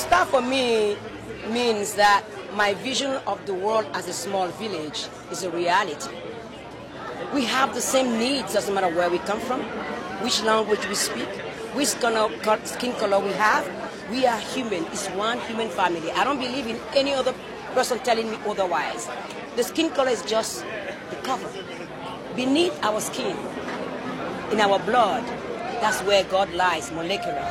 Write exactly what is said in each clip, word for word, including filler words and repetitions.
star for me means that my vision of the world as a small village is a reality. We have the same needs, doesn't matter where we come from, which language we speak, which skin color we have. We are human. It's one human family. I don't believe in any other person telling me otherwise. The skin color is just the cover. Beneath our skin, in our blood, that's where God lies, molecular.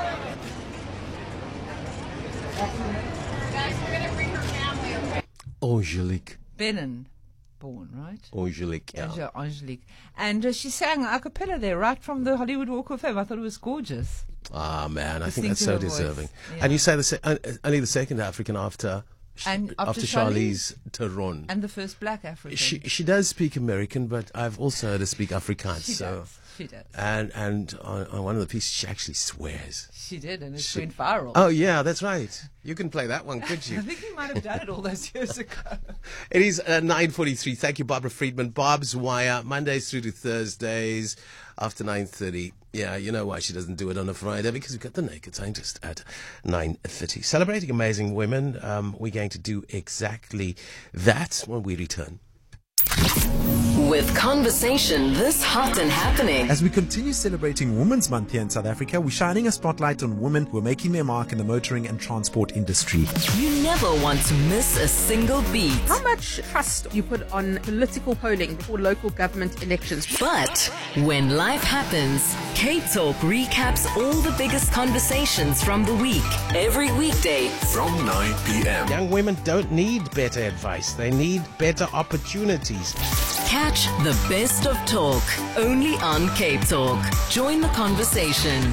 Angelique. Benin born, right? Angelique, yeah. Ange- Angelique. And uh, she sang a cappella there, right from the Hollywood Walk of Fame. I thought it was gorgeous. Ah, man, I think Listening that's to so her voice. deserving. Yeah. And you say the se- uh, only the second African after And after after Charlize Theron. And the first black African. She she does speak American, but I've also heard her speak Afrikaans. She so. does. She does. And and on, on one of the pieces, she actually swears. She did, and it She- went viral. Oh yeah, that's right. You can play that one, could I you? think he might have done it all those years ago. It is uh, nine forty-three. Thank you, Barbara Friedman. Barb's Wire, Mondays through to Thursdays after nine thirty. Yeah, you know why she doesn't do it on a Friday, because we've got the Naked Scientist at nine thirty. Celebrating amazing women. Um, we're going to do exactly that when we return. With conversation this hot and happening. As we continue celebrating Women's Month here in South Africa, we're shining a spotlight on women who are making their mark in the motoring and transport industry. You never want to miss a single beat. How much trust you put on political polling before local government elections? But when life happens, Cape Talk recaps all the biggest conversations from the week. Every weekday From nine p.m. Young women don't need better advice. They need better opportunities. Catch the best of talk only on Cape Talk. Join the conversation.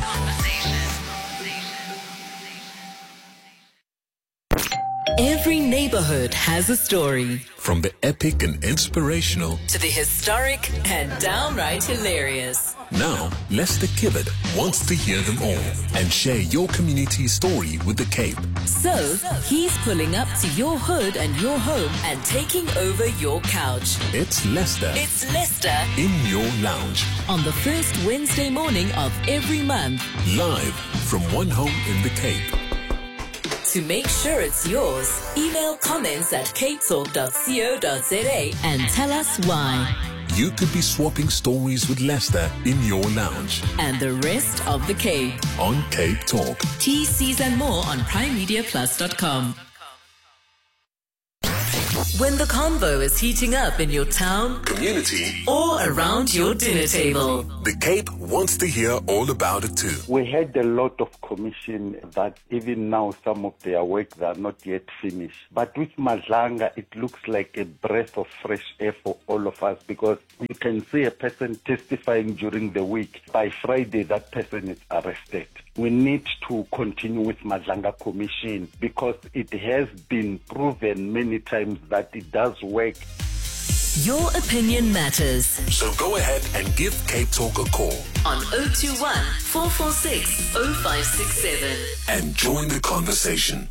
Every neighborhood has a story. From the epic and inspirational, To the historic and downright hilarious. now Lester Kibbard wants to hear them all and share your community story with the Cape. So, he's pulling up to your hood and your home and taking over your couch. It's Lester It's Lester in your lounge, on the first Wednesday morning of every month. live from one home in the Cape. To make sure it's yours, email comments at cape talk dot co dot za and tell us why. You could be swapping stories with Lester in your lounge And the rest of the Cape. on Cape Talk. T Cs and more on prime media plus dot com. When the convo is heating up in your town Community, or around your dinner table. the Cape wants to hear all about it too. We had a lot of commission that even now some of their work they are not yet finished. But with Madlanga, it looks like a breath of fresh air for all of us, because you can see a person testifying during the week. By Friday, that person is arrested. We need to continue with Madlanga Commission because it has been proven many times that it does work. Your opinion matters. So go ahead and give Cape Talk a call On oh two one, four four six, oh five six seven. and join the conversation.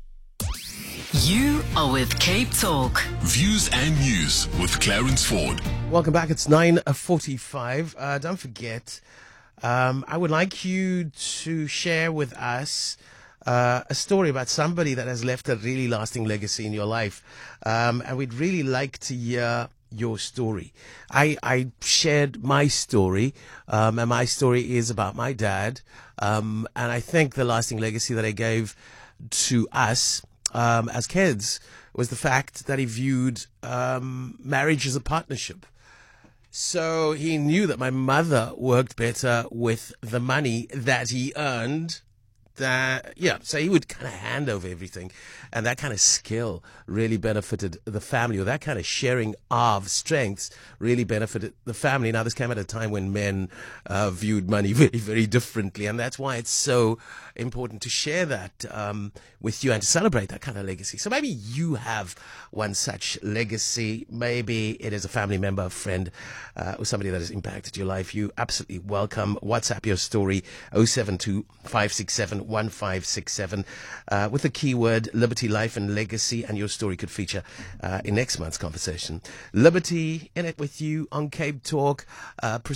You are with Cape Talk. Views and News with Clarence Ford. Welcome back. It's nine forty-five. Uh, don't forget, um, I would like you to share with us uh, a story about somebody that has left a really lasting legacy in your life. Um, and we'd really like to hear your story. I, I shared my story, um, and my story is about my dad. Um, and I think the lasting legacy that I gave to us um, as kids was the fact that he viewed um, marriage as a partnership. So he knew that my mother worked better with the money that he earned. That, yeah, so he would kind of hand over everything. And that kind of skill really benefited the family, or that kind of sharing of strengths really benefited the family. Now, this came at a time when men uh, viewed money very, very differently. And that's why it's so important to share that um, with you and to celebrate that kind of legacy. So maybe you have one such legacy. Maybe it is a family member, a friend, uh, or somebody that has impacted your life. You absolutely welcome. WhatsApp your story, oh seven two, five six seven, one five six seven, uh, with the keyword Liberty, Life and Legacy, and your story could feature uh, in next month's conversation. Liberty in it with you on Cape Talk. Uh, Priscilla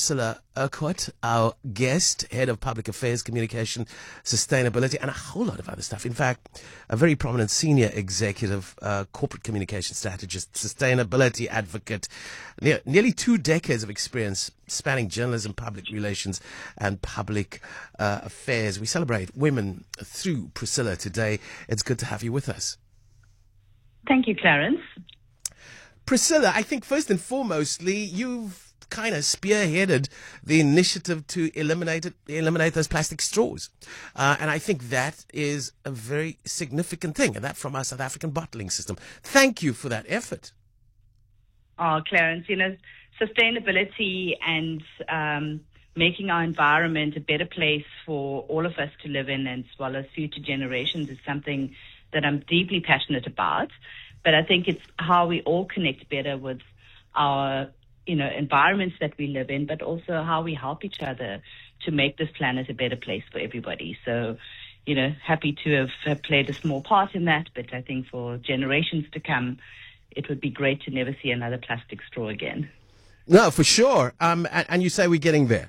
Urquhart, our guest, Head of Public Affairs, Communication, Sustainability, and a whole lot of other stuff. In fact, a very prominent senior executive, uh, corporate communication strategist, sustainability advocate, ne- nearly two decades of experience spanning journalism, public relations, and public uh, affairs. We celebrate women through Priscilla today. It's good to have you with us. Thank you, Clarence. Priscilla, I think first and foremostly, you've kind of spearheaded the initiative to eliminate it, eliminate those plastic straws. Uh, and I think that is a very significant thing, and that from our South African bottling system. Thank you for that effort. Oh, Clarence, you know, sustainability and um, making our environment a better place for all of us to live in, as well as future generations, is something that I'm deeply passionate about. But I think it's how we all connect better with our you know, environments that we live in, but also how we help each other to make this planet a better place for everybody. So, you know, happy to have, have played a small part in that, but I think for generations to come, it would be great to never see another plastic straw again. No, for sure. Um, and, and you say we're getting there.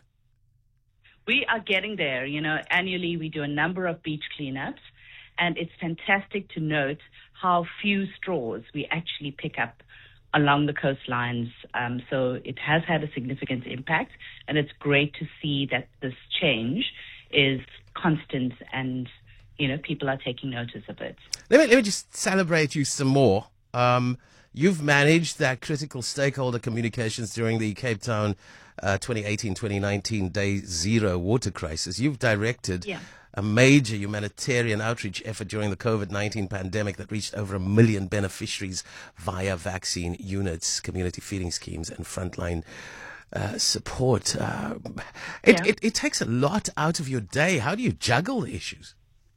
We are getting there. You know, annually we do a number of beach cleanups, and it's fantastic to note how few straws we actually pick up along the coastlines. Um, so it has had a significant impact, and it's great to see that this change is constant and, you know, people are taking notice of it. Let me, let me just celebrate you some more. Um, you've managed that critical stakeholder communications during the Cape Town uh, twenty eighteen twenty nineteen Day Zero water crisis. You've directed Yeah. a major humanitarian outreach effort during the COVID nineteen pandemic that reached over a million beneficiaries via vaccine units, community feeding schemes, and frontline uh, support. Uh, it, Yeah. it, it takes a lot out of your day. How do you juggle the issues?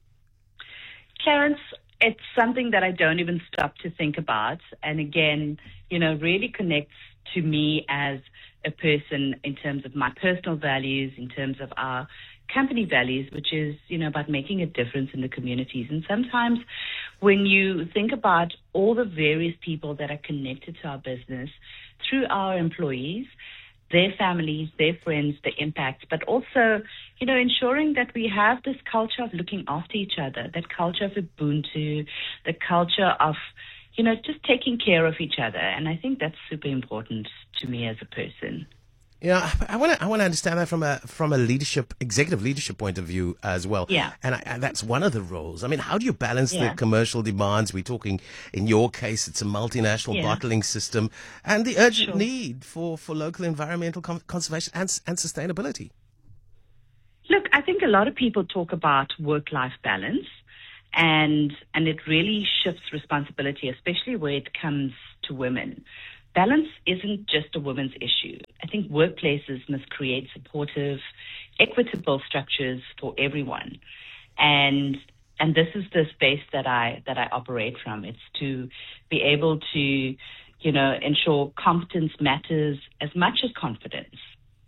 Clarence, it's something that I don't even stop to think about. And again, you know, really connects to me as a person in terms of my personal values, in terms of our company values, which is, you know, about making a difference in the communities. And sometimes when you think about all the various people that are connected to our business through our employees, their families, their friends, the impact, but also, you know, ensuring that we have this culture of looking after each other, that culture of Ubuntu, the culture of, you know, just taking care of each other. And I think that's super important to me as a person. Yeah, I want to I want to understand that from a from a leadership, executive leadership point of view as well. Yeah. And, I, and that's one of the roles. I mean, how do you balance Yeah. the commercial demands? We're talking, in your case, it's a multinational Yeah. bottling system, and the urgent Sure. need for, for local environmental con- conservation and, and sustainability. Look, I think a lot of people talk about work-life balance, and and it really shifts responsibility, especially where it comes to women. Balance isn't just a women's issue. I think workplaces must create supportive, equitable structures for everyone. And and this is the space that I that I operate from. It's to be able to, you know, ensure competence matters as much as confidence.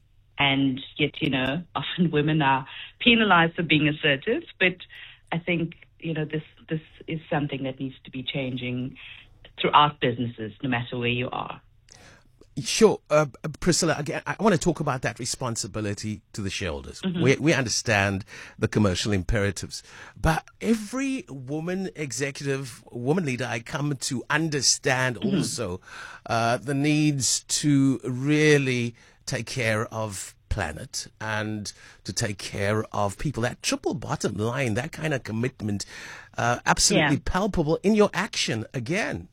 And yet, you know, often women are penalized for being assertive, but I think, you know, this this is something that needs to be changing throughout businesses, no matter where you are. Sure. Uh, Priscilla, again, I want to talk about that responsibility to the shareholders. Mm-hmm. We, we understand the commercial imperatives, but every woman executive, woman leader I come to understand mm-hmm. also uh, the needs to really take care of planet and to take care of people. That triple bottom line, that kind of commitment, uh, absolutely Yeah. palpable in your action again.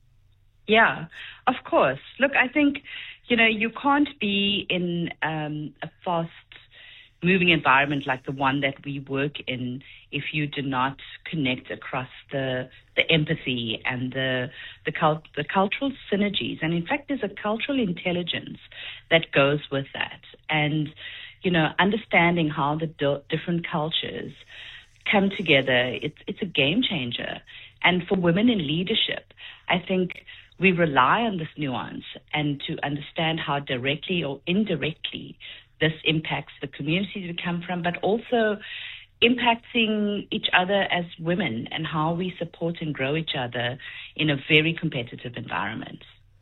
Yeah, of course. Look, I think, you know, you can't be in um, a fast-moving environment like the one that we work in if you do not connect across the the empathy and the the, cult, the cultural synergies. And in fact, there's a cultural intelligence that goes with that. And, you know, understanding how the do- different cultures come together, it's it's a game changer. And for women in leadership, I think we rely on this nuance and to understand how directly or indirectly this impacts the communities we come from, but also impacting each other as women and how we support and grow each other in a very competitive environment.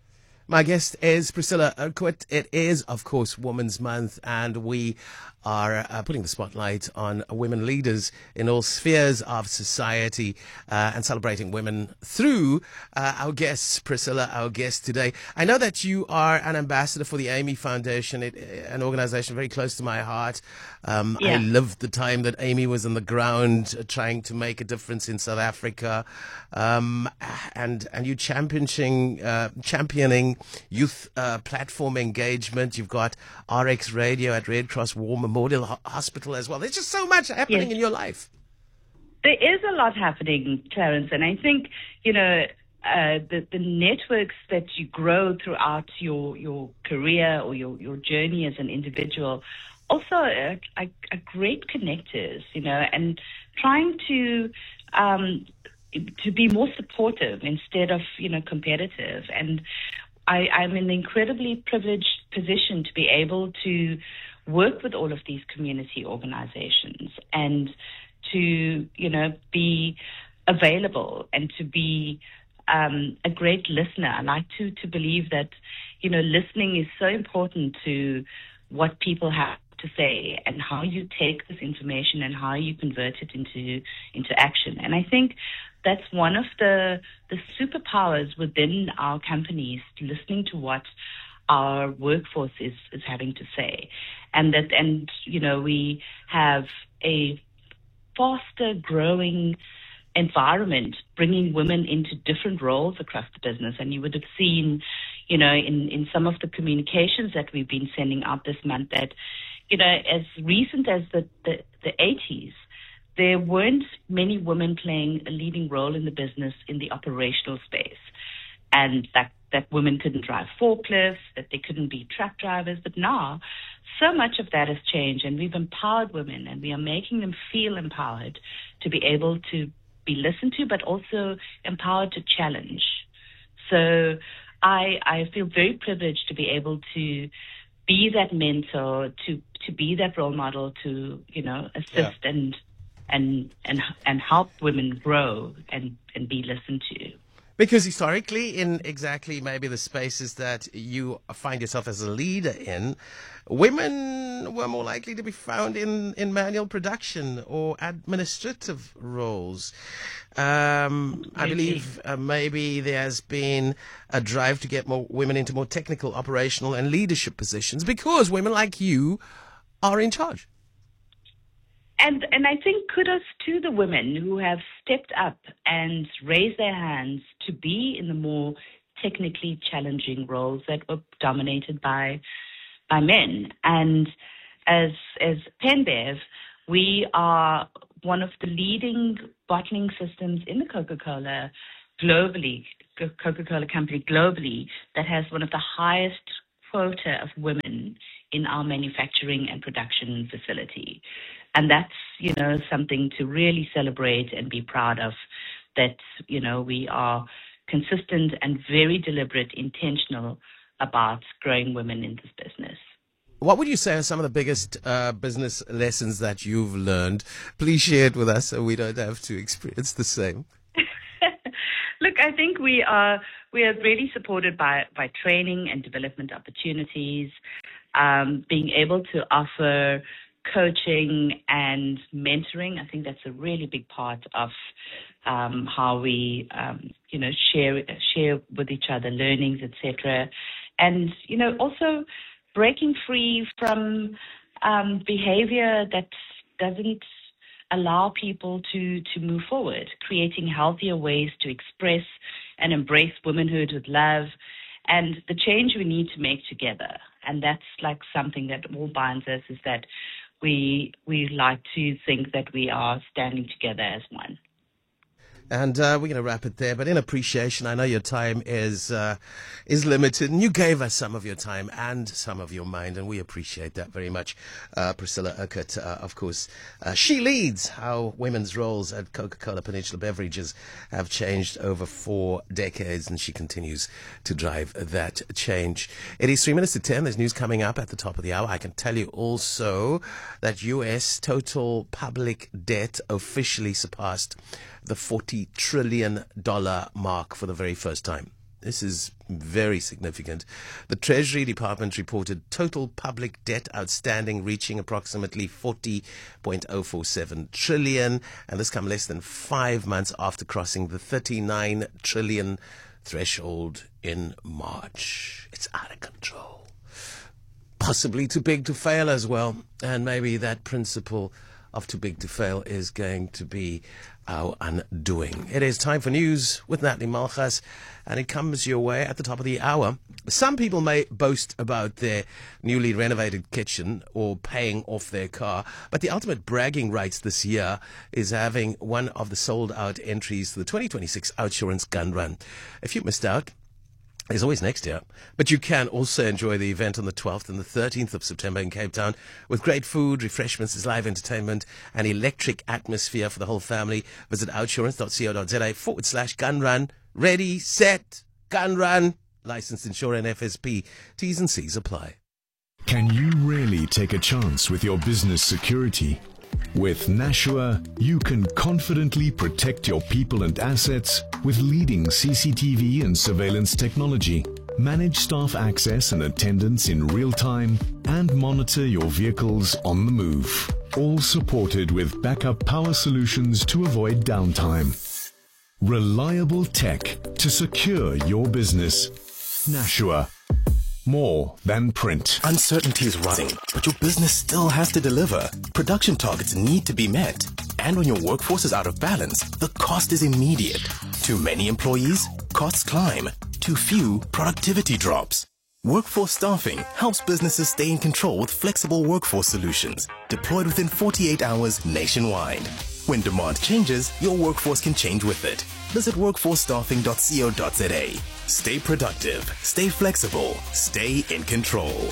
My guest is Priscilla Urquhart. It is, of course, Women's Month, and we are uh, putting the spotlight on women leaders in all spheres of society uh, and celebrating women through uh, our guests, Priscilla, our guest today. I know that you are an ambassador for the Amy Foundation, it, an organization very close to my heart. Um, Yeah. I lived the time that Amy was on the ground uh, trying to make a difference in South Africa, um, and and you championing uh, championing youth uh, platform engagement. You've got R X Radio at Red Cross War Memorial Ho- Hospital as well. There's just so much happening Yes. in your life. There is a lot happening, Clarence, and I think, you know, uh, the, the networks that you grow throughout your, your career or your, your journey as an individual also are, are, are great connectors, you know, and trying to um, to be more supportive instead of, you know, competitive. And I, I'm in an incredibly privileged position to be able to work with all of these community organizations and to, you know, be available and to be um, a great listener. I like to, to believe that, you know, listening is so important to what people have to say and how you take this information and how you convert it into into action. And I think that's one of the the superpowers within our companies, listening to what our workforce is, is having to say. And that, and, you know, we have a faster growing environment bringing women into different roles across the business. And you would have seen, you know, in, in some of the communications that we've been sending out this month that, you know, as recent as the, the, the eighties, there weren't many women playing a leading role in the business in the operational space. And that, that women couldn't drive forklifts, that they couldn't be truck drivers. But now, so much of that has changed, and we've empowered women, and we are making them feel empowered to be able to be listened to, but also empowered to challenge. So I, I feel very privileged to be able to be that mentor, to, to be that role model, to, you know, assist Yeah. and and and and help women grow and, and be listened to. Because historically, in exactly maybe the spaces that you find yourself as a leader in, women were more likely to be found in, in manual production or administrative roles. Um, I believe uh, maybe there has been a drive to get more women into more technical, operational, and leadership positions because women like you are in charge. And and I think kudos to the women who have stepped up and raised their hands to be in the more technically challenging roles that were dominated by by men. And as as Penbev, we are one of the leading bottling systems in the Coca-Cola globally, Coca-Cola company globally, that has one of the highest quota of women in our manufacturing and production facility. And that's, you know, something to really celebrate and be proud of, that, you know, we are consistent and very deliberate, intentional about growing women in this business. What would you say are some of the biggest uh, business lessons that you've learned? Please share it with us so we don't have to experience the same. Look, I think we are we are really supported by, by training and development opportunities, um, being able to offer coaching and mentoring. I think that's a really big part of um, how we, um, you know, share share with each other learnings, et cetera. And, you know, also breaking free from um, behavior that doesn't allow people to, to move forward, creating healthier ways to express and embrace womanhood with love and the change we need to make together. And that's like something that all binds us, is that we we like to think that we are standing together as one. And uh, we're going to wrap it there. But in appreciation, I know your time is uh, is limited, and you gave us some of your time and some of your mind, and we appreciate that very much. Uh, Priscilla Urquhart, uh, of course, uh, she leads how women's roles at Coca-Cola Peninsula Beverages have changed over four decades, and she continues to drive that change. It is three minutes to ten. There's news coming up at the top of the hour. I can tell you also that U S total public debt officially surpassed the forty trillion dollars mark for the very first time. This is very significant. The Treasury Department reported total public debt outstanding reaching approximately forty point zero four seven trillion, and this comes less than five months after crossing the thirty-nine trillion threshold in March. It's out of control. Possibly too big to fail as well, and maybe that principle of too big to fail is going to be our undoing. It is time for news with Natalie Malchas, and it comes your way at the top of the hour. Some people may boast about their newly renovated kitchen or paying off their car, but the ultimate bragging rights this year is having one of the sold-out entries to the twenty twenty-six Outsurance Gun Run. If you missed out, there's always next year. But you can also enjoy the event on the twelfth and the thirteenth of September in Cape Town with great food, refreshments, live entertainment, and electric atmosphere for the whole family. Visit outsurance.co.za forward slash gun run. Ready, set, gun run. Licensed insurer and F S P. T's and C's apply. Can you really take a chance with your business security? With Nashua, you can confidently protect your people and assets with leading C C T V and surveillance technology, manage staff access and attendance in real time, and monitor your vehicles on the move. All supported with backup power solutions to avoid downtime. Reliable tech to secure your business. Nashua. More than print. Uncertainty is rising, but your business still has to deliver. Production targets need to be met. And when your workforce is out of balance, the cost is immediate. Too many employees? Costs climb. Too few? Productivity drops. Workforce Staffing helps businesses stay in control with flexible workforce solutions, deployed within forty-eight hours nationwide. When demand changes, your workforce can change with it. Visit workforce staffing dot co dot za. Stay productive, stay flexible, stay in control.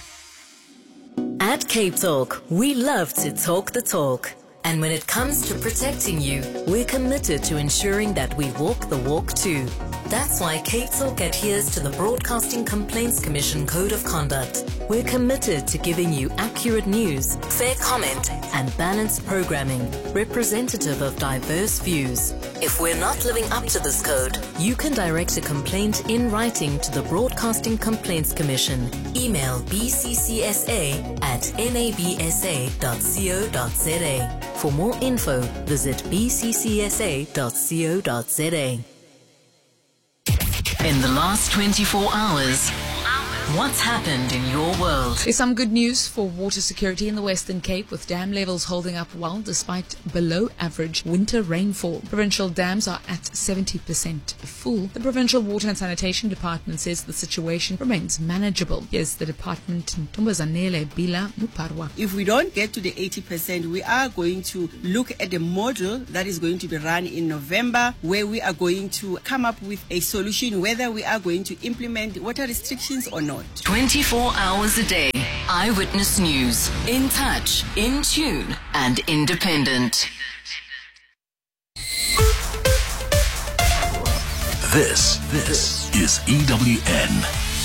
At Cape Talk, we love to talk the talk. And when it comes to protecting you, we're committed to ensuring that we walk the walk too. That's why Cape Talk adheres to the Broadcasting Complaints Commission Code of Conduct. We're committed to giving you accurate news, fair comment, and balanced programming, representative of diverse views. If we're not living up to this code, you can direct a complaint in writing to the Broadcasting Complaints Commission. Email b c c s a at n a b s a dot co dot za. For more info, visit b c c s a dot co dot za. In the last twenty-four hours, what's happened in your world? There's some good news for water security in the Western Cape, with dam levels holding up well despite below average winter rainfall. Provincial dams are at seventy percent full. The Provincial Water and Sanitation Department says the situation remains manageable. Here's the department, Ntombazanele Bila Muparwa. If we don't get to the eighty percent, we are going to look at a model that is going to be run in November, where we are going to come up with a solution whether we are going to implement water restrictions or not. twenty-four hours a day. Eyewitness News. In touch, in tune, and independent. This, this is E W N.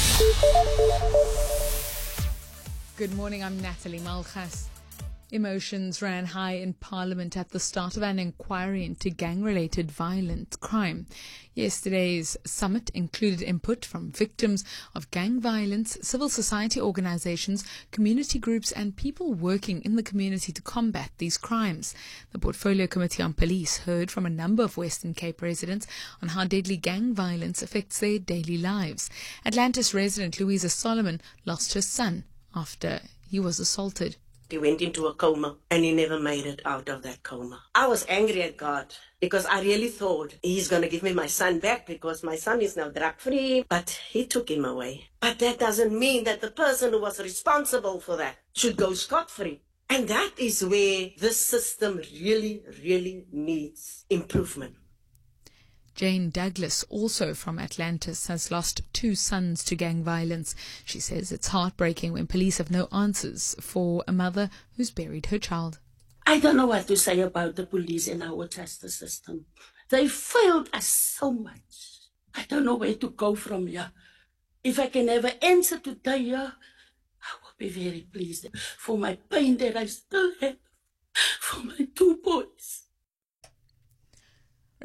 Good morning, I'm Natalie Malchas. Emotions ran high in Parliament at the start of an inquiry into gang-related violent crime. Yesterday's summit included input from victims of gang violence, civil society organizations, community groups and people working in the community to combat these crimes. The Portfolio Committee on Police heard from a number of Western Cape residents on how deadly gang violence affects their daily lives. Atlantis resident Louisa Solomon lost her son after he was assaulted. He went into a coma and he never made it out of that coma. I was angry at God because I really thought he's going to give me my son back because my son is now drug-free, but he took him away. But that doesn't mean that the person who was responsible for that should go scot-free. And that is where this system really, really needs improvement. Jane Douglas, also from Atlantis, has lost two sons to gang violence. She says it's heartbreaking when police have no answers for a mother who's buried her child. I don't know what to say about the police in our justice system. They failed us so much. I don't know where to go from here. If I can have an answer today, yeah, I will be very pleased for my pain that I still have for my two boys.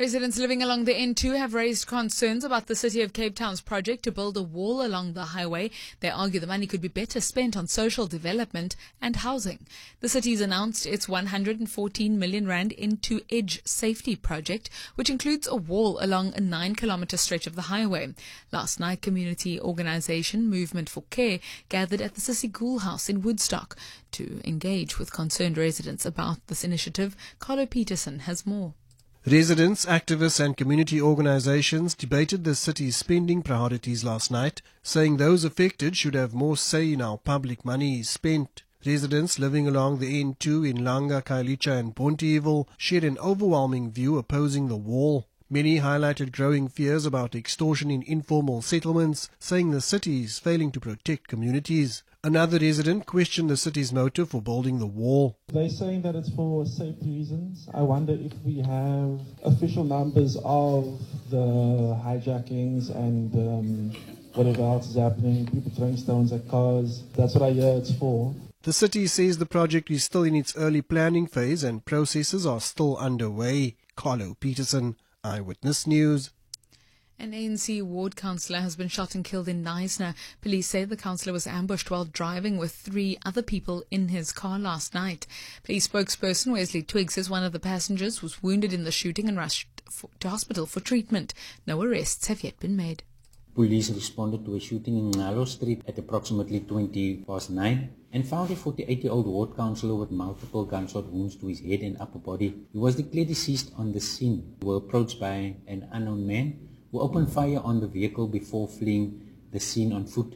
Residents living along the N two have raised concerns about the City of Cape Town's project to build a wall along the highway. They argue the money could be better spent on social development and housing. The city's announced its one hundred fourteen million rand N two Edge safety project, which includes a wall along a nine kilometre stretch of the highway. Last night, community organisation Movement for Care gathered at the Sissy Gool House in Woodstock to engage with concerned residents about this initiative. Carlo Peterson has more. Residents, activists and community organizations debated the city's spending priorities last night, saying those affected should have more say in how public money is spent. Residents living along the N two in Langa, Khayelitsha and Bonteheuwel shared an overwhelming view opposing the wall. Many highlighted growing fears about extortion in informal settlements, saying the city is failing to protect communities. Another resident questioned the city's motive for building the wall. They're saying that it's for safety reasons. I wonder if we have official numbers of the hijackings and um, whatever else is happening, people throwing stones at cars. That's what I hear it's for. The city says the project is still in its early planning phase and processes are still underway. Carlo Peterson, Eyewitness News. An A N C ward councillor has been shot and killed in Knysna. Police say the councillor was ambushed while driving with three other people in his car last night. Police spokesperson Wesley Twigg says one of the passengers was wounded in the shooting and rushed for, to hospital for treatment. No arrests have yet been made. Police responded to a shooting in Ngalo Street at approximately twenty past nine and found a forty-eight-year-old ward councillor with multiple gunshot wounds to his head and upper body. He was declared deceased on the scene. They were approached by an unknown man who opened fire on the vehicle before fleeing the scene on foot.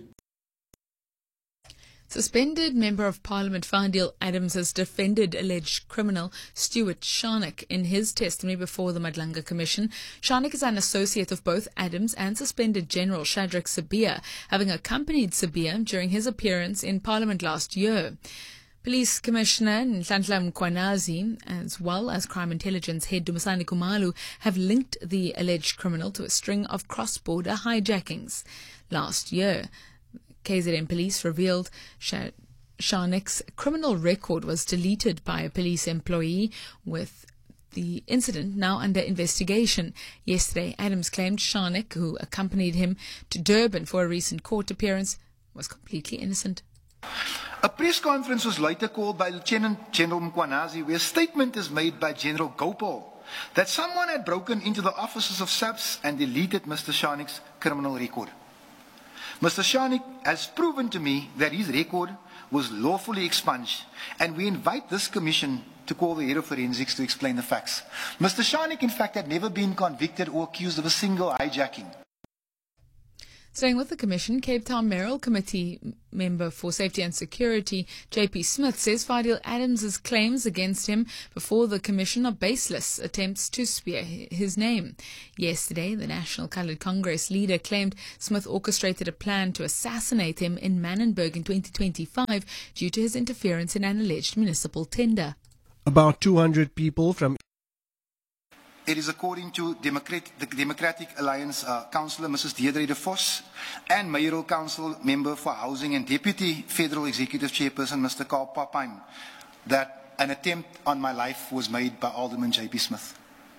Suspended Member of Parliament Fadil Adams has defended alleged criminal Stuart Sharnack in his testimony before the Madlanga Commission. Sharnack is an associate of both Adams and suspended General Shadrack Sibiya, having accompanied Sibiya during his appearance in Parliament last year. Police Commissioner Nhlanhla Mkhwanazi, as well as Crime Intelligence Head Dumisani Kumalu, have linked the alleged criminal to a string of cross-border hijackings. Last year, K Z N Police revealed Sharnack's criminal record was deleted by a police employee, with the incident now under investigation. Yesterday, Adams claimed Sharnack, who accompanied him to Durban for a recent court appearance, was completely innocent. A press conference was later called by Lieutenant General Mkhwanazi, where a statement is made by General Gopal that someone had broken into the offices of S A P S and deleted Mister Sharnack's criminal record. Mister Sharnack has proven to me that his record was lawfully expunged, and we invite this commission to call the head of forensics to explain the facts. Mister Sharnack, in fact, had never been convicted or accused of a single hijacking. Staying with the Commission, Cape Town Mayoral Committee member for Safety and Security, J P Smith, says Fadil Adams' claims against him before the Commission are baseless attempts to smear his name. Yesterday, the National Coloured Congress leader claimed Smith orchestrated a plan to assassinate him in Manenberg in twenty twenty-five due to his interference in an alleged municipal tender. About two hundred people from It is according to Democrat, the Democratic Alliance uh, Councillor Missus Deirdre de Vos and Mayoral Council Member for Housing and Deputy Federal Executive Chairperson Mister Carl Papine that an attempt on my life was made by Alderman J P Smith.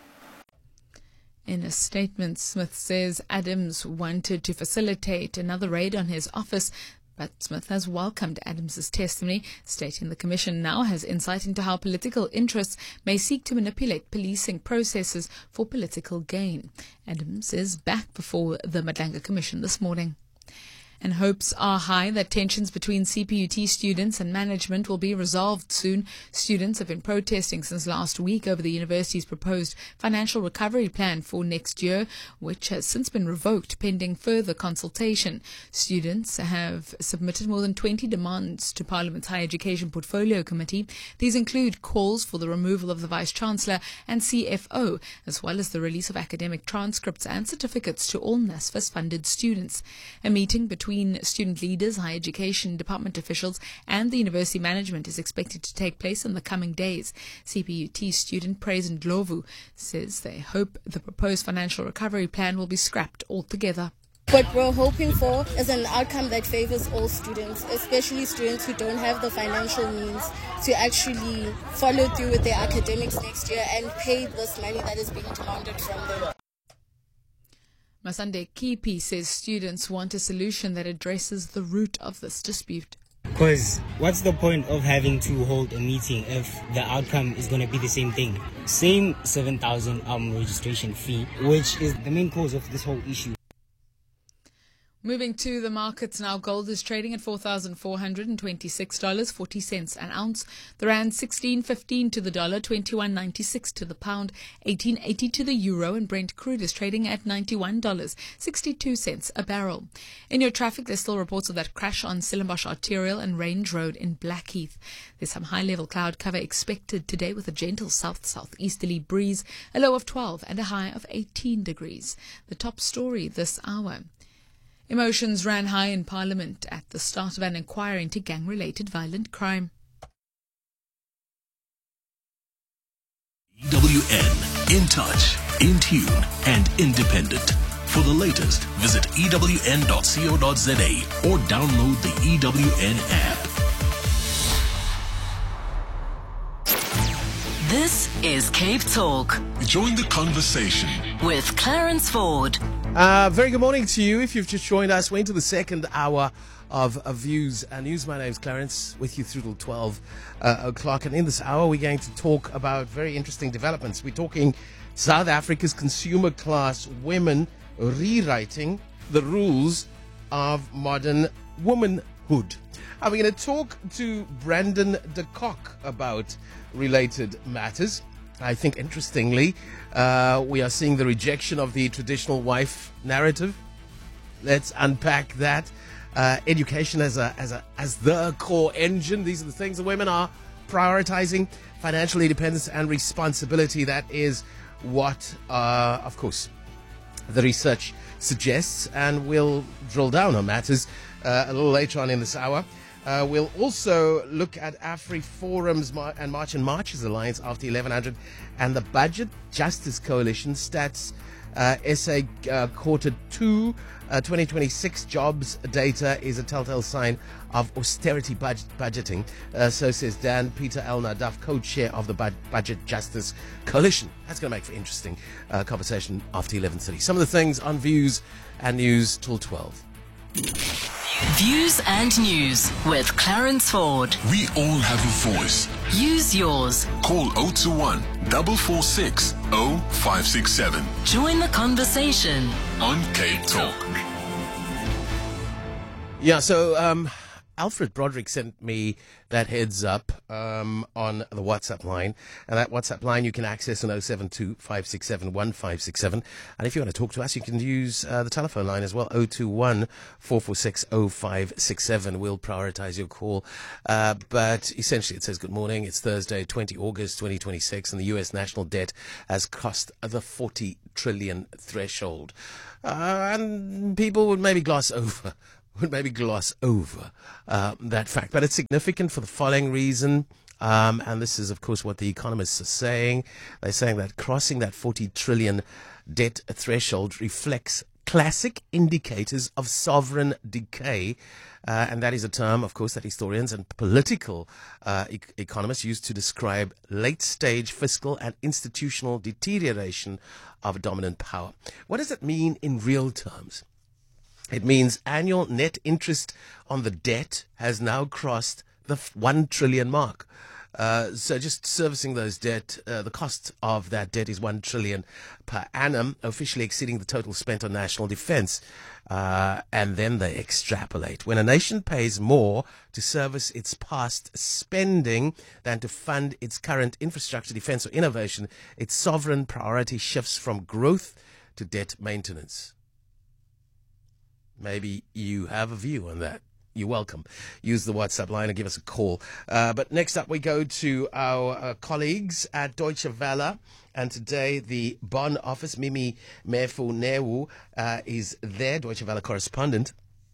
In a statement, Smith says Adams wanted to facilitate another raid on his office, but Smith has welcomed Adams' testimony, stating the Commission now has insight into how political interests may seek to manipulate policing processes for political gain. Adams is back before the Madlanga Commission this morning. And hopes are high that tensions between C P U T students and management will be resolved soon. Students have been protesting since last week over the university's proposed financial recovery plan for next year, which has since been revoked pending further consultation. Students have submitted more than twenty demands to Parliament's Higher Education Portfolio Committee. These include calls for the removal of the Vice-Chancellor and C F O, as well as the release of academic transcripts and certificates to all NSFAS-funded students. A meeting between Between student leaders, higher education department officials and the university management is expected to take place in the coming days. C P U T student Praise Ndlovu says they hope the proposed financial recovery plan will be scrapped altogether. What we're hoping for is an outcome that favors all students, especially students who don't have the financial means to actually follow through with their academics next year and pay this money that is being demanded from them. Masande Kipi says students want a solution that addresses the root of this dispute. Because what's the point of having to hold a meeting if the outcome is going to be the same thing? Same seven thousand um, registration fee, which is the main cause of this whole issue. Moving to the markets now, gold is trading at four thousand four hundred twenty-six dollars and forty cents an ounce. The rand sixteen fifteen to the dollar, twenty-one ninety-six to the pound, eighteen eighty to the euro, and Brent crude is trading at ninety-one dollars and sixty-two cents a barrel. In your traffic, there's still reports of that crash on Stellenbosch Arterial and Range Road in Blackheath. There's some high-level cloud cover expected today with a gentle south-southeasterly breeze, a low of twelve and a high of eighteen degrees. The top story this hour. Emotions ran high in Parliament at the start of an inquiry into gang-related violent crime. E W N, in touch, in tune, and independent. For the latest, visit E W N dot co dot za or download the E W N app. This is Cape Talk. Join the conversation with Clarence Ford. Uh, very good morning to you. If you've just joined us, we're into the second hour of, of Views and News. My name is Clarence, with you through till twelve uh, o'clock. And in this hour, we're going to talk about very interesting developments. We're talking South Africa's consumer class women rewriting the rules of modern womanhood. And we're going to talk to Brandon de Kock about related matters. I think, interestingly, uh, we are seeing the rejection of the traditional wife narrative. Let's unpack that. Uh, education as a as a as the core engine. These are the things that women are prioritizing. Financial independence and responsibility. That is what, uh, of course, the research suggests, and we'll drill down on matters uh, a little later on in this hour. Uh, we'll also look at AfriForum's Mar- and March and Marches Alliance after eleven hundred and the Budget Justice Coalition stats uh, S A uh, quarter two uh, twenty twenty-six jobs data is a telltale sign of austerity budget- budgeting. Uh, so says Dan Peter El Nadaf, co-chair of the Bud- Budget Justice Coalition. That's going to make for interesting uh, conversation after eleven thirty. Some of the things on Views and News till twelve. Views and News with Clarence Ford. We all have a voice. Use yours. Call zero two one, four four six, zero five six seven. Join the conversation on Cape Talk. Yeah, so um, Alfred Broderick sent me that heads up um, on the WhatsApp line. And that WhatsApp line you can access on zero seven two, five six seven, one five six seven. And if you want to talk to us, you can use uh, the telephone line as well, zero two one, four four six, zero five six seven. We'll prioritize your call. Uh, but essentially it says, good morning. It's Thursday, the twentieth of August, twenty twenty-six, and the U S national debt has crossed the forty trillion threshold. Uh, and people would maybe gloss over would maybe gloss over uh, that fact. But it's significant for the following reason, um, and this is, of course, what the economists are saying. They're saying that crossing that forty trillion debt threshold reflects classic indicators of sovereign decay, uh, and that is a term, of course, that historians and political uh, e- economists use to describe late-stage fiscal and institutional deterioration of dominant power. What does it mean in real terms? It means annual net interest on the debt has now crossed the one trillion mark. Uh, so just servicing those debt, uh, the cost of that debt is one trillion per annum, officially exceeding the total spent on national defense. Uh, and then they extrapolate. When a nation pays more to service its past spending than to fund its current infrastructure, defense, or innovation, its sovereign priority shifts from growth to debt maintenance. Maybe you have a view on that. You're welcome. Use the WhatsApp line and give us a call. Uh, but next up, we go to our uh, colleagues at Deutsche Welle. And today, the Bonn office, Mimi Mefu-Newu, uh, is there, Deutsche Welle correspondent.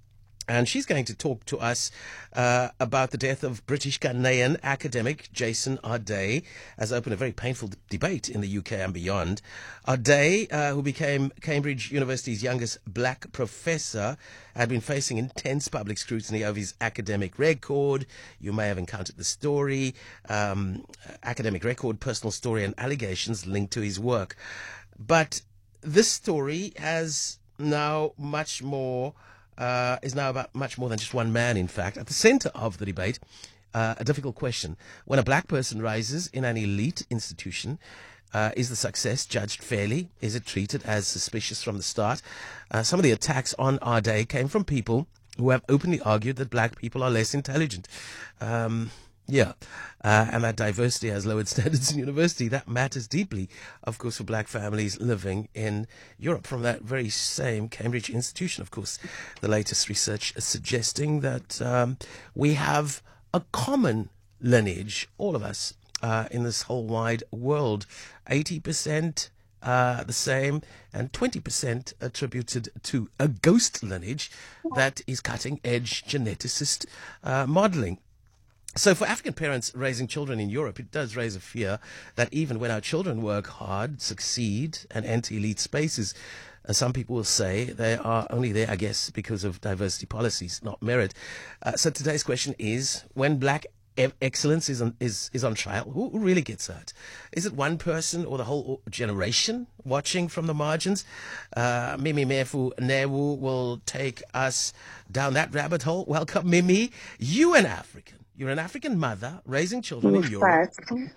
And she's going to talk to us uh, about the death of British Ghanaian academic Jason Ardei, has opened a very painful d- debate in the U K and beyond. Ardei, uh, who became Cambridge University's youngest black professor, had been facing intense public scrutiny of his academic record. You may have encountered the story, um, academic record, personal story, and allegations linked to his work. But this story has now much more... Uh, is now about much more than just one man, in fact. At the center of the debate, uh, a difficult question. When a black person rises in an elite institution, uh, is the success judged fairly? Is it treated as suspicious from the start? Uh, some of the attacks on Ardei came from people who have openly argued that black people are less intelligent. Um, yeah, uh, and that diversity has lowered standards in university. That matters deeply, of course, for black families living in Europe from that very same Cambridge institution. Of course, the latest research is suggesting that um, we have a common lineage, all of us, uh, in this whole wide world. eighty percent uh, the same and twenty percent attributed to a ghost lineage that is cutting-edge geneticist uh, modeling. So for African parents raising children in Europe, it does raise a fear that even when our children work hard, succeed, and enter elite spaces, uh, some people will say they are only there, I guess, because of diversity policies, not merit. Uh, so today's question is, when black e- excellence is on, is, is on trial, who, who really gets hurt? Is it one person or the whole generation watching from the margins? Uh, Mimi Mefu Newu will take us down that rabbit hole. Welcome, Mimi. You an African. You're an African mother raising children in Europe.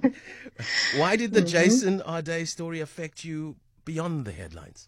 Why did the Mm-hmm. Jason Ardei story affect you beyond the headlines?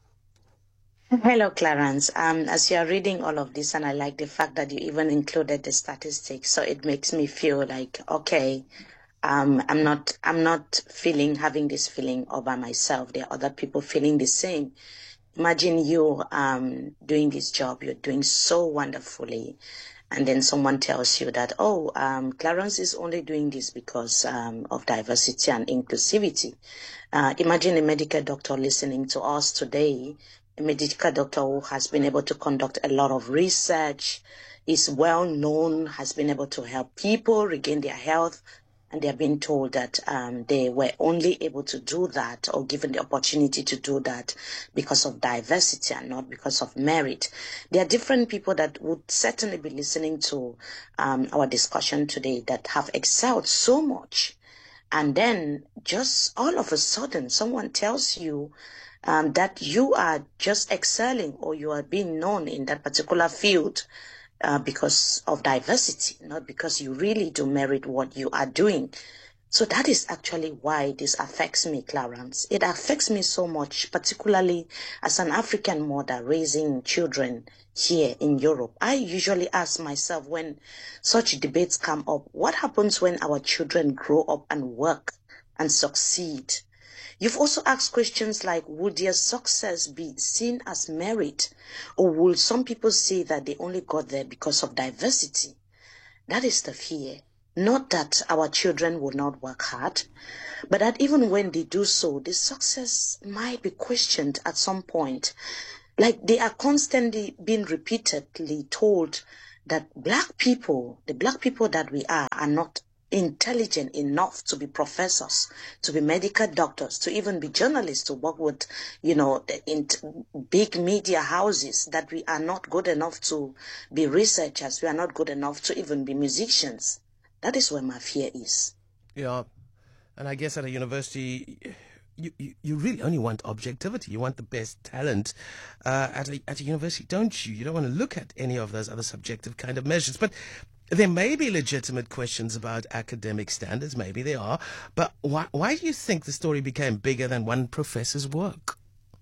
Hello, Clarence. Um, as you are reading all of this, and I like the fact that you even included the statistics, so it makes me feel like, okay, um, I'm not, I'm not feeling, having this feeling all by myself. There are other people feeling the same. Imagine you um, doing this job, you're doing so wonderfully, and then someone tells you that, oh, um, Clarence is only doing this because um, of diversity and inclusivity. Uh, imagine a medical doctor listening to us today, a medical doctor who has been able to conduct a lot of research, is well known, has been able to help people regain their health, and they're being told that um, they were only able to do that or given the opportunity to do that because of diversity and not because of merit. There are different people that would certainly be listening to um, our discussion today that have excelled so much. And then just all of a sudden, someone tells you um, that you are just excelling or you are being known in that particular field Uh, because of diversity, not because you really do merit what you are doing. So that is actually why this affects me, Clarence. It affects me so much, particularly as an African mother raising children here in Europe. I usually ask myself when such debates come up, what happens when our children grow up and work and succeed? You've also asked questions like, would their success be seen as merit? Or will some people say that they only got there because of diversity? That is the fear. Not that our children will not work hard, but that even when they do so, the success might be questioned at some point. Like they are constantly being repeatedly told that black people, the black people that we are, are not intelligent enough to be professors, to be medical doctors, to even be journalists, to work with, you know, in big media houses, that we are not good enough to be researchers, we are not good enough to even be musicians. That is where my fear is. Yeah, and I guess at a university, you, you, you really only want objectivity. You want the best talent uh, at, a, at a university, don't you? You don't want to look at any of those other subjective kind of measures. But there may be legitimate questions about academic standards, maybe there are, but why, why do you think the story became bigger than one professor's work?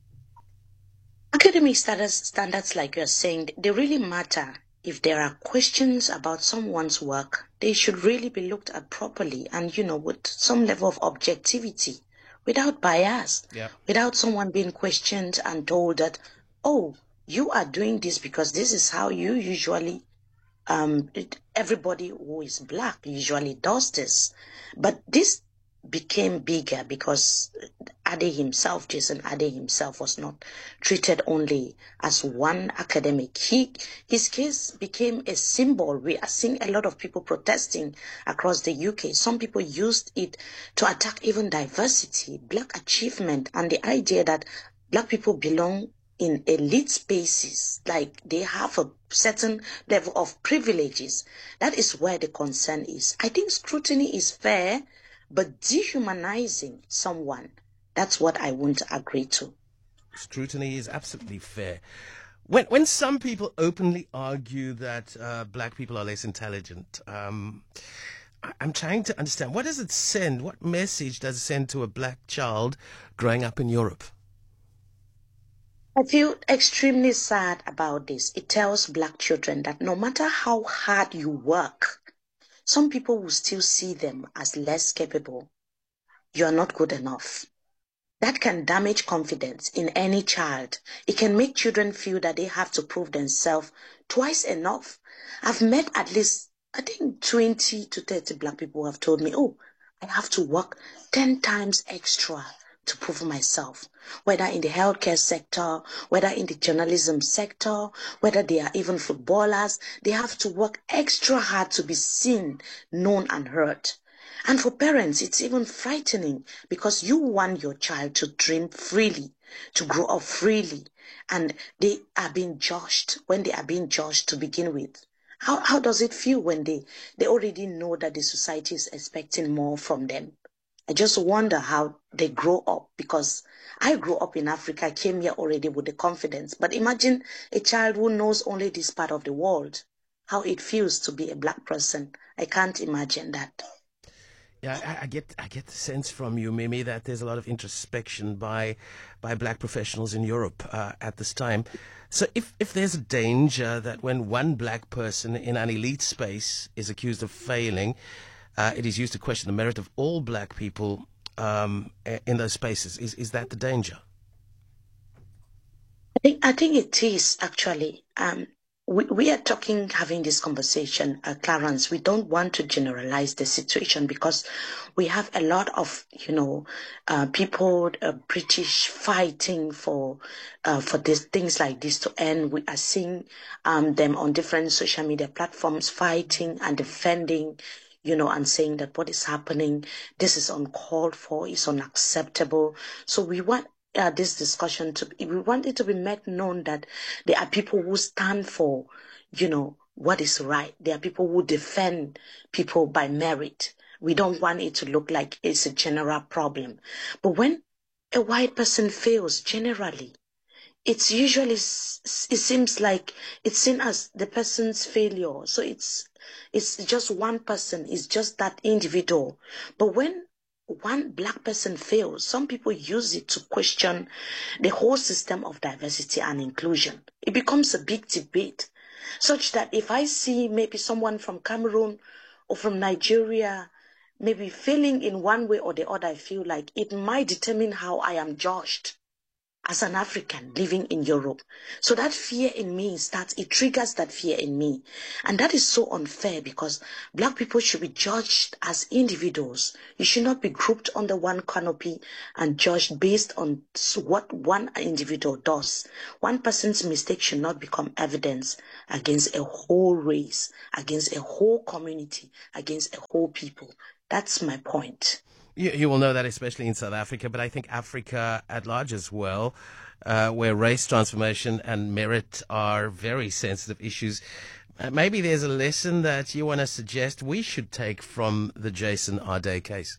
Academic standards, standards like you're saying, they really matter. If there are questions about someone's work, they should really be looked at properly and, you know, with some level of objectivity, without bias, yeah. without someone being questioned and told that, oh, you are doing this because this is how you usually Um, it, everybody who is black usually does this. But this became bigger because Ade himself, Jason Ade himself, was not treated only as one academic. He, his case became a symbol. We are seeing a lot of people protesting across the U K. Some people used it to attack even diversity, black achievement, and the idea that black people belong in elite spaces, like they have a certain level of privileges. That is where the concern is. I think scrutiny is fair, but dehumanizing someone, that's what I won't agree to. Scrutiny is absolutely fair. When when some people openly argue that uh, black people are less intelligent, um, I, I'm trying to understand, what does it send? What message does it send to a black child growing up in Europe? I feel extremely sad about this. It tells black children that no matter how hard you work, some people will still see them as less capable. You are not good enough. That can damage confidence in any child. It can make children feel that they have to prove themselves twice enough. I've met at least, I think, twenty to thirty black people who have told me, oh, I have to work ten times extra to prove myself, whether in the healthcare sector, whether in the journalism sector, whether they are even footballers. They have to work extra hard to be seen, known, and heard. And for parents, it's even frightening because you want your child to dream freely, to grow up freely, and they are being judged when they are being judged to begin with. How, how does it feel when they, they already know that the society is expecting more from them? I just wonder how they grow up, because I grew up in Africa, came here already with the confidence. But imagine a child who knows only this part of the world, how it feels to be a black person. I can't imagine that. Yeah, I, I get I get the sense from you, Mimi, that there's a lot of introspection by by black professionals in Europe uh, at this time. So if, if there's a danger that when one black person in an elite space is accused of failing, Uh, it is used to question the merit of all black people um, in those spaces. Is is that the danger? I think I think it is actually. Um, we we are talking, having this conversation, uh, Clarence. We don't want to generalize the situation because we have a lot of you know uh, people, uh, British fighting for uh, for these things like this to end. We are seeing um, them on different social media platforms fighting and defending, you know, and saying that what is happening, this is uncalled for, is unacceptable. So we want uh, this discussion to, we want it to be made known that there are people who stand for, you know, what is right. There are people who defend people by merit. We don't want it to look like it's a general problem. But when a white person fails generally, it's usually, it seems like it's seen as the person's failure. So it's, it's just one person, it's just that individual. But when one black person fails, some people use it to question the whole system of diversity and inclusion. It becomes a big debate, such that if I see maybe someone from Cameroon or from Nigeria maybe failing in one way or the other, I feel like it might determine how I am judged as an African living in Europe. So that fear in me starts, it triggers that fear in me. And that is so unfair, because black people should be judged as individuals. You should not be grouped under one canopy and judged based on what one individual does. One person's mistake should not become evidence against a whole race, against a whole community, against a whole people. That's my point. You, you will know that, especially in South Africa, but I think Africa at large as well, uh, where race transformation and merit are very sensitive issues. Uh, maybe there's a lesson that you want to suggest we should take from the Jason Ade case.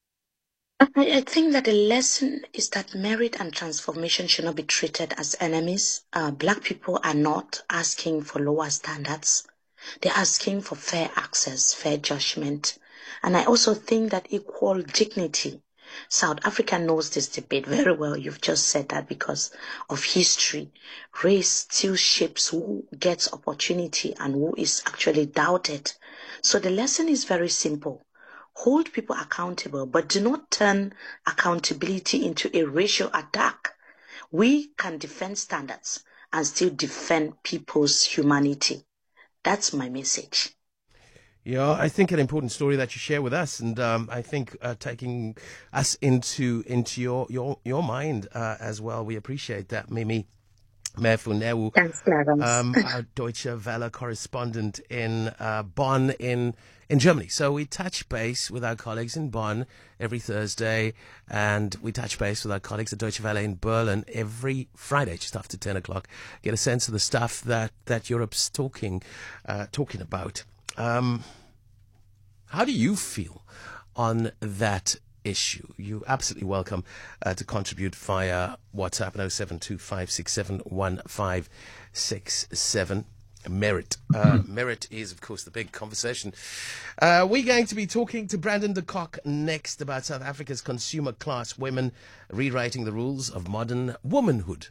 I, I think that the lesson is that merit and transformation should not be treated as enemies. Uh, black people are not asking for lower standards. They're asking for fair access, fair judgment. And I also think that equal dignity. South Africa knows this debate very well. You've just said that because of history. Race still shapes who gets opportunity and who is actually doubted. So the lesson is very simple. Hold people accountable, but do not turn accountability into a racial attack. We can defend standards and still defend people's humanity. That's my message. Yeah, I think an important story that you share with us, and um, I think uh, taking us into into your your your mind uh, as well. We appreciate that, Mimi Mefuneu, Thanks, Clarence. um, our Deutsche Welle correspondent in uh, Bonn in in Germany. So we touch base with our colleagues in Bonn every Thursday, and we touch base with our colleagues at Deutsche Welle in Berlin every Friday, just after ten o'clock. Get a sense of the stuff that that Europe's talking uh, talking about. Um, how do you feel on that issue? You're absolutely welcome uh, to contribute via WhatsApp at oh seven two five six seven one five six seven. Merit. Uh, merit is, of course, the big conversation. Uh, we're going to be talking to Brandon de Kock next about South Africa's consumer class women rewriting the rules of modern womanhood.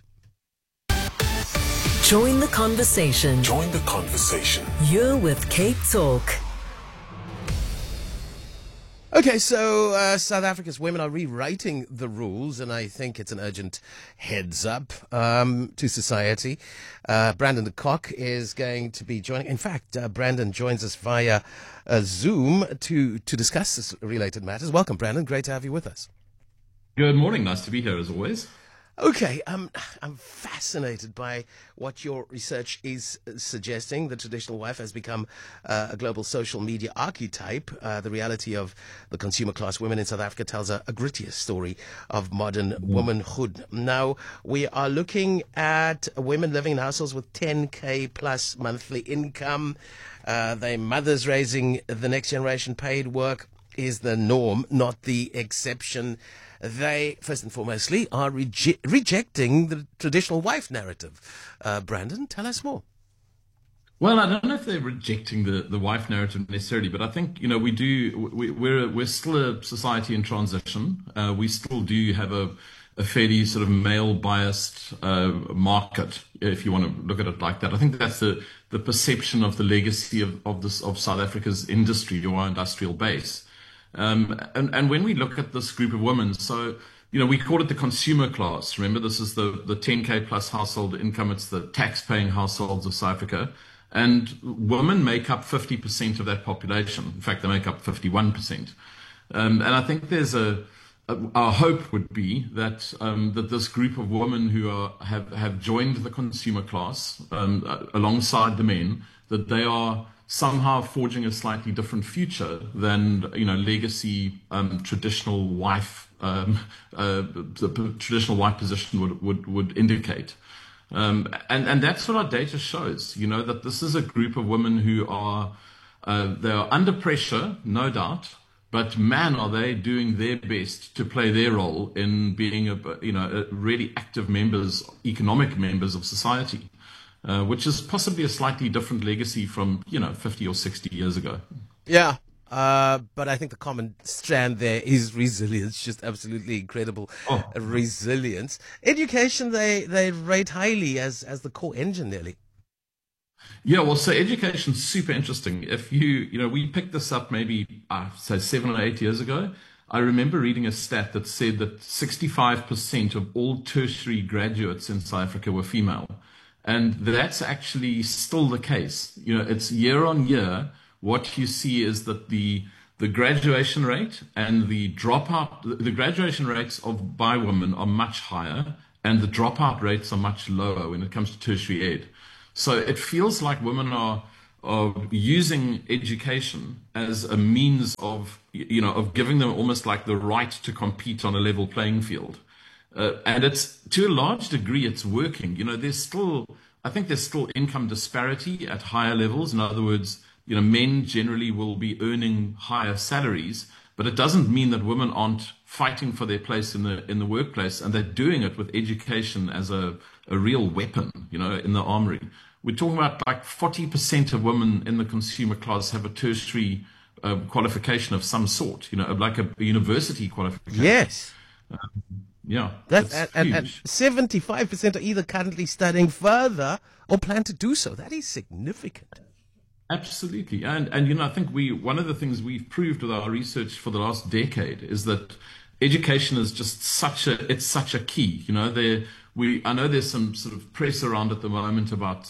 Join the conversation. Join the conversation. You're with Cape Talk. Okay, so uh, South Africa's women are rewriting the rules, and I think it's an urgent heads up um, to society. Uh, Brandon de Kock is going to be joining. In fact, uh, Brandon joins us via uh, Zoom to, to discuss this related matters. Welcome, Brandon. Great to have you with us. Good morning. Nice to be here as always. Okay, um, I'm fascinated by what your research is suggesting. The traditional wife has become uh, a global social media archetype. Uh, the reality of the consumer class women in South Africa tells a, a grittier story of modern womanhood. Now, we are looking at women living in households with ten K plus monthly income. Uh, their mothers raising the next generation. Paid work is the norm, not the exception. They, first and foremostly, are reje- rejecting the traditional wife narrative. Uh, Brandon, tell us more. Well, I don't know if they're rejecting the, the wife narrative necessarily, but I think, you know, we do, we, we're, we're still a society in transition. Uh, we still do have a, a fairly sort of male-biased uh, market, if you want to look at it like that. I think that's the, the perception of the legacy of, of, this, of South Africa's industry or our industrial base. Um, and, and when we look at this group of women, so, you know, we call it the consumer class. Remember, this is the, the ten K plus household income. It's the tax-paying households of South Africa. And women make up fifty percent of that population. In fact, they make up fifty-one percent. Um, and I think there's a, a, our hope would be that, um, that this group of women who are, have, have joined the consumer class, um, alongside the men, that they are somehow forging a slightly different future than, you know, legacy um, traditional wife, um, uh, the traditional wife position would, would, would indicate. Um, and, and that's what our data shows, you know, that this is a group of women who are, uh, they are under pressure, no doubt, but man, are they doing their best to play their role in being, a, you know, a really active members, economic members of society. Uh, which is possibly a slightly different legacy from, you know, fifty or sixty years ago. Yeah, uh, but I think the common strand there is resilience, just absolutely incredible oh. resilience. Education, they, they rate highly as, as the core engine, nearly. Yeah, well, so education's super interesting. If you, you know, we picked this up maybe, uh, say, seven or eight years ago. I remember reading a stat that said that sixty-five percent of all tertiary graduates in South Africa were female. And that's actually still the case. You know, it's year on year. What you see is that the the graduation rate and the dropout, the graduation rates of by women are much higher, and the dropout rates are much lower when it comes to tertiary ed. So it feels like women are are using education as a means of, you know, of giving them almost like the right to compete on a level playing field. Uh, and it's, to a large degree, it's working. You know, there's still, I think there's still income disparity at higher levels. In other words, you know, men generally will be earning higher salaries, but it doesn't mean that women aren't fighting for their place in the in the workplace, and they're doing it with education as a, a real weapon, you know, in the armory. We're talking about like forty percent of women in the consumer class have a tertiary uh, qualification of some sort, you know, like a, a university qualification. Yes. Um, Yeah, that's and, and, and seventy-five percent are either currently studying further or plan to do so. That is significant. Absolutely, and and you know, I think we one of the things we've proved with our research for the last decade is that education is just such a it's such a key. You know, there we I know there's some sort of press around at the moment about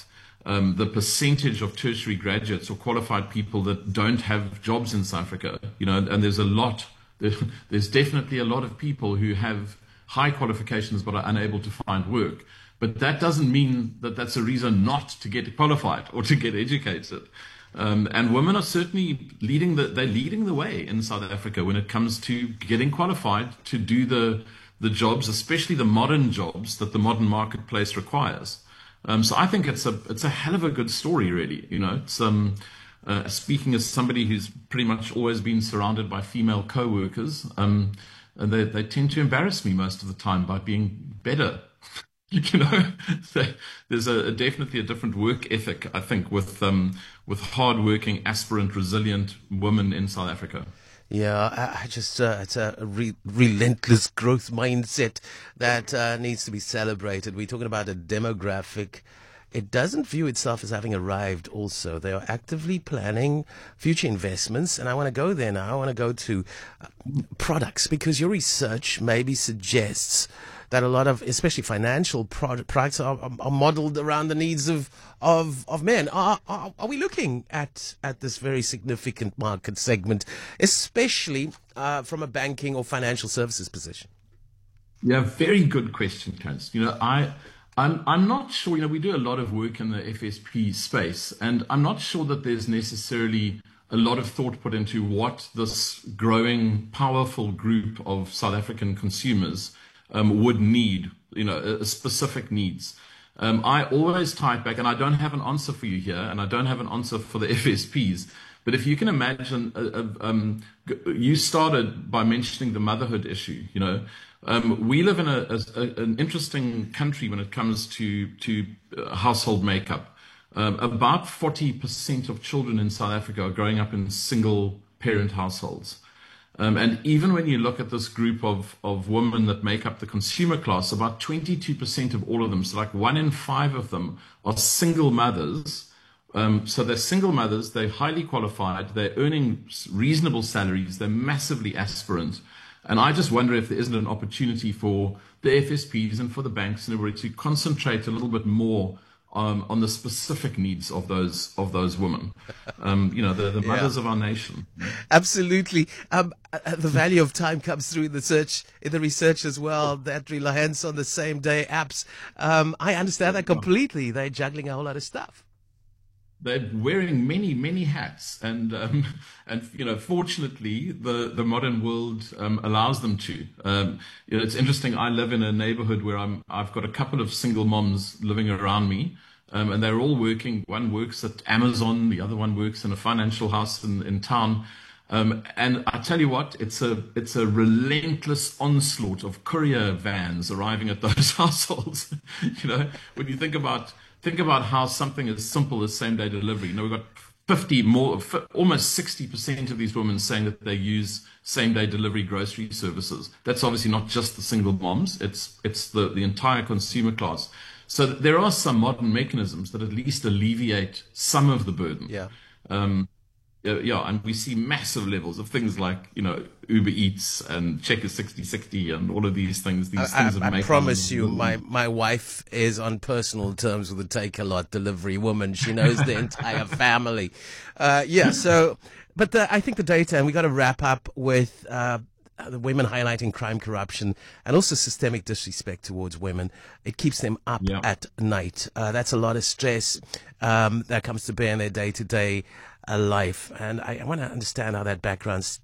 um, the percentage of tertiary graduates or qualified people that don't have jobs in South Africa, you know, and there's a lot, there's definitely a lot of people who have high qualifications but are unable to find work. But that doesn't mean that that's a reason not to get qualified or to get educated. Um, and women are certainly leading the, they're leading the way in South Africa when it comes to getting qualified to do the, the jobs, especially the modern jobs that the modern marketplace requires. Um, so I think it's a, it's a hell of a good story, really. You know, it's, um, uh, speaking as somebody who's pretty much always been surrounded by female co-workers, um, and they, they tend to embarrass me most of the time by being better. You know, so there's a, a definitely a different work ethic, I think, with um, with hardworking, aspirant, resilient women in South Africa. Yeah, I, I just uh, it's a re- relentless growth mindset that uh, needs to be celebrated. We're talking about a demographic. It doesn't view itself as having arrived also. They are actively planning future investments. And I want to go there now. I want to go to uh, products, because your research maybe suggests that a lot of, especially financial product, products are, are, are modeled around the needs of of, of men. Are, are are we looking at, at this very significant market segment, especially uh, from a banking or financial services position? Yeah, very good question, Clarence. You know, I... I'm, I'm not sure, you know, we do a lot of work in the F S P space, and I'm not sure that there's necessarily a lot of thought put into what this growing, powerful group of South African consumers um, would need, you know, a, specific needs. Um, I always tie it back, and I don't have an answer for you here, and I don't have an answer for the F S Ps, but if you can imagine, uh, uh, um, you started by mentioning the motherhood issue, you know. Um, we live in a, a, an interesting country when it comes to, to uh, household makeup. Um, about forty percent of children in South Africa are growing up in single parent households. Um, and even when you look at this group of, of women that make up the consumer class, about twenty-two percent of all of them, so like one in five of them, are single mothers. Um, so they're single mothers, they're highly qualified, they're earning reasonable salaries, they're massively aspirant. And I just wonder if there isn't an opportunity for the F S Ps and for the banks in order to concentrate a little bit more um, on the specific needs of those of those women. Um, you know, the, the mothers yeah. of our nation. Absolutely. Um, the value of time comes through in the search, in the research as well. That reliance on the same day apps. Um, I understand that completely. They're juggling a whole lot of stuff. They're wearing many, many hats, and um, and you know, fortunately, the, the modern world um, allows them to. Um, you know, it's interesting. I live in a neighborhood where I'm. I've got a couple of single moms living around me, um, and they're all working. One works at Amazon, the other one works in a financial house in, in town. Um, and I tell you what, it's a it's a relentless onslaught of courier vans arriving at those households. You know, when you think about. Think about how something as simple as same-day delivery. You know, we've got fifty more, almost sixty percent of these women saying that they use same-day delivery grocery services. That's obviously not just the single moms; it's it's the the entire consumer class. So there are some modern mechanisms that at least alleviate some of the burden. Yeah. Um, yeah, and we see massive levels of things like, you know, Uber Eats and Checker sixty sixty and all of these things. These I, things I, that I make promise you, my, my wife is on personal terms with the Take-A-Lot delivery woman. She knows the entire family. Uh, yeah, so, but the, I think the data, and we got to wrap up with uh, the women highlighting crime, corruption, and also systemic disrespect towards women. It keeps them up yeah. at night. Uh, that's a lot of stress um, that comes to bear in their day-to-day uh, life. And I, I want to understand how that background